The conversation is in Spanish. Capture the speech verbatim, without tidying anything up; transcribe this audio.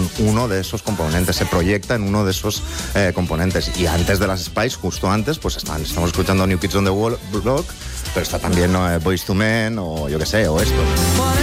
son uno de esos componentes, se proyecta en uno de esos eh, componentes. Y antes de las Spice, justo antes, pues están, estamos escuchando New Kids on the Block, pero está también ¿no? Boyz two Men o yo qué sé, o esto.